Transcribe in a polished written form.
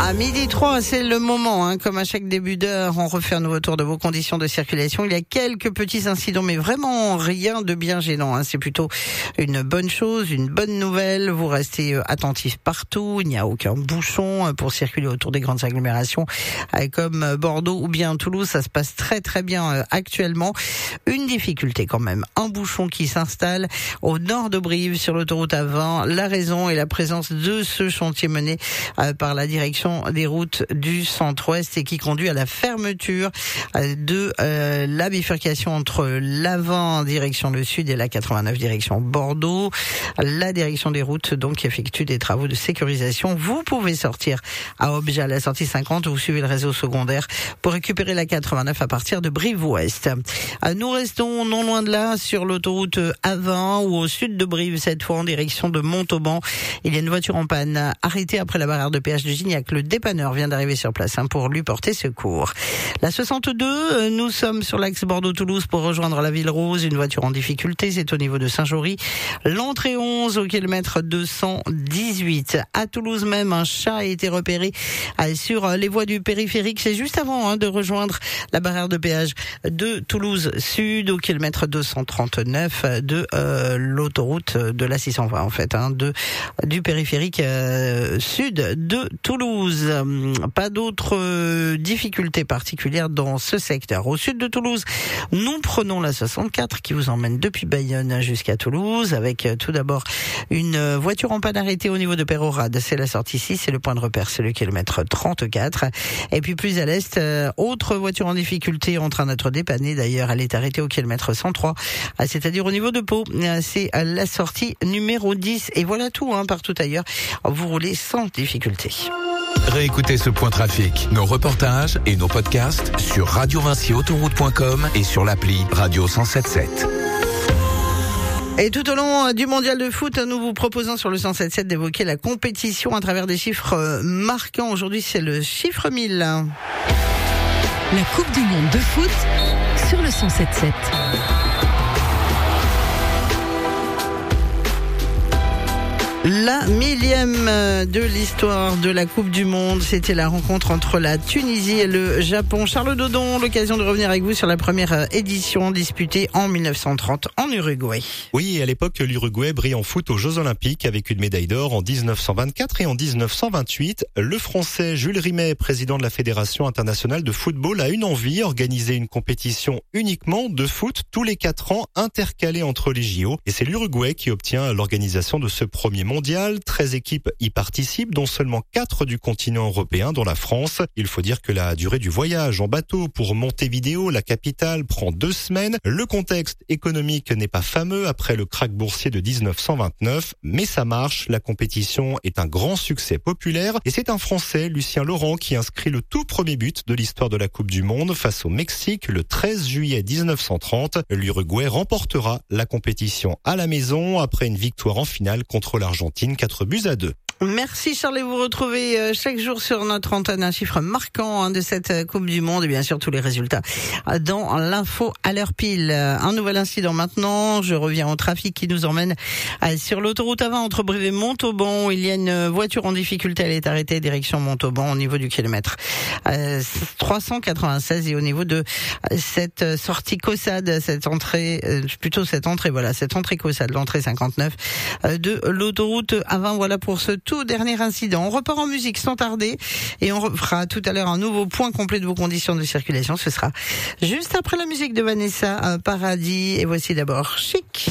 À 12h03, c'est le moment, comme à chaque début d'heure, on refait un nouveau tour de vos conditions de circulation. Il y a quelques petits incidents, mais vraiment rien de bien gênant. C'est plutôt une bonne chose, une bonne nouvelle. Vous restez attentifs partout. Il n'y a aucun bouchon pour circuler autour des grandes agglomérations comme Bordeaux ou bien Toulouse. Ça se passe très très bien actuellement. Une difficulté quand même, un bouchon qui s'installe au nord de Brive sur l'autoroute A20. La raison est la présence de ce chantier mené par la direction des routes du centre-ouest et qui conduit à la fermeture de la bifurcation entre l'A20 direction le sud et la 89 direction Bordeaux. La direction des routes donc effectue des travaux de sécurisation. Vous pouvez sortir à Obja à la sortie 50, vous suivez le réseau secondaire pour récupérer la 89 à partir de Brive-Ouest. Nous restons non loin de là sur l'autoroute A20 ou au sud de Brive, cette fois en direction de Montauban. Il y a une voiture en panne arrêtée après la barrière de péage de Gignac. Le dépanneur vient d'arriver sur place pour lui porter secours. La 62, nous sommes sur l'axe Bordeaux-Toulouse pour rejoindre la Ville Rose. Une voiture en difficulté, c'est au niveau de Saint-Jory. L'entrée 11 au kilomètre 218. À Toulouse même, un chat a été repéré sur les voies du périphérique. C'est juste avant de rejoindre la barrière de péage de Toulouse Sud au kilomètre 239 de l'autoroute de la 620 en fait, du périphérique sud de Toulouse. Pas d'autres difficultés particulières dans ce secteur. Au sud de Toulouse, nous prenons la 64 qui vous emmène depuis Bayonne jusqu'à Toulouse avec tout d'abord une voiture en panne arrêtée au niveau de Pérorade. C'est la sortie 6, c'est le point de repère, c'est le kilomètre 34. Et puis plus à l'est, autre voiture en difficulté en train d'être dépannée. D'ailleurs, elle est arrêtée au kilomètre 103, c'est-à-dire au niveau de Pau. C'est la sortie numéro 10. Et voilà tout, partout ailleurs. Vous roulez sans difficulté. Réécoutez ce point trafic, nos reportages et nos podcasts sur radiovinciautoroute.com et sur l'appli Radio 107.7. Et tout au long du mondial de foot, nous vous proposons sur le 107.7 d'évoquer la compétition à travers des chiffres marquants. Aujourd'hui, c'est le chiffre 1000. La Coupe du Monde de foot sur le 107.7. La 1000e de l'histoire de la Coupe du Monde, c'était la rencontre entre la Tunisie et le Japon. Charles Dodon, l'occasion de revenir avec vous sur la première édition disputée en 1930 en Uruguay. Oui, à l'époque, l'Uruguay brille en foot aux Jeux Olympiques avec une médaille d'or en 1924 et en 1928. Le Français Jules Rimet, président de la Fédération internationale de football, a une envie, organiser une compétition uniquement de foot tous les 4 ans, intercalée entre les JO. Et c'est l'Uruguay qui obtient l'organisation de ce premier mondial. 13 équipes y participent, dont seulement 4 du continent européen, dont la France. Il faut dire que la durée du voyage en bateau pour Montevideo, la capitale, prend 2 semaines. Le contexte économique n'est pas fameux après le krach boursier de 1929, mais ça marche. La compétition est un grand succès populaire et c'est un Français, Lucien Laurent, qui inscrit le tout premier but de l'histoire de la Coupe du Monde face au Mexique le 13 juillet 1930. L'Uruguay remportera la compétition à la maison après une victoire en finale contre l'Argentine, 4-2. Merci Charles, et vous retrouvez chaque jour sur notre antenne un chiffre marquant de cette Coupe du Monde et bien sûr tous les résultats dans l'info à l'heure pile. Un nouvel incident maintenant, je reviens au trafic qui nous emmène sur l'autoroute A20 entre Brive et Montauban. Il y a une voiture en difficulté, elle est arrêtée direction Montauban au niveau du kilomètre 396 et au niveau de cette sortie Caussade, cette entrée Caussade, l'entrée 59 de l'autoroute A20. Voilà pour ce tout dernier incident. On repart en musique sans tarder et on fera tout à l'heure un nouveau point complet de vos conditions de circulation. Ce sera juste après la musique de Vanessa Paradis et voici d'abord Chic.